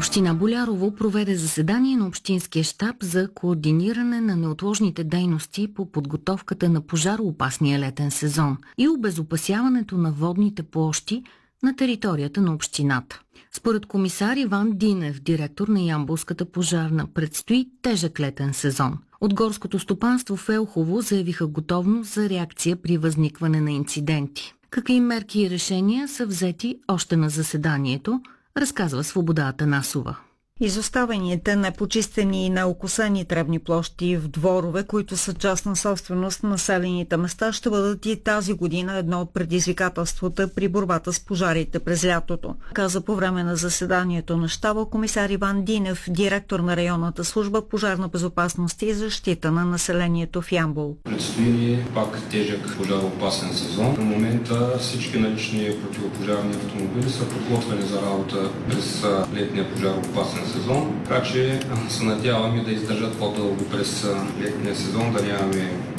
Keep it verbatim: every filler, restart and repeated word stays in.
Община Болярово проведе заседание на Общинския щаб за координиране на неотложните дейности по подготовката на пожароопасния летен сезон и обезопасяването на водните площи на територията на общината. Според комисар Иван Динев, директор на Ямболската пожарна, предстои тежък летен сезон. От горското стопанство в Елхово заявиха готовност за реакция при възникване на инциденти. Какви мерки и решения са взети още на заседанието, разказва Свобода Атанасова. Изоставените, непочистени и неокосени тревни площи в дворове, които са частна собственост на населените места, ще бъдат и тази година едно от предизвикателствата при борбата с пожарите през лятото, каза по време на заседанието на щаба комисар Иван Динев, директор на районната служба пожарна безопасност и защита на населението в Ямбол. Предстои ни пак тежък пожароопасен сезон. В момента всички налични противопожарни автомобили са подготвени за работа през летния пожароопасен сезон, така че се надяваме да издържат по-дълго през летния сезон, да нямаме